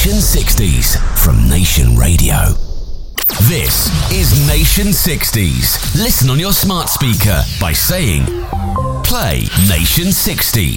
Nation 60s from Nation Radio. This is Nation 60s. Listen on your smart speaker by saying, play Nation 60s.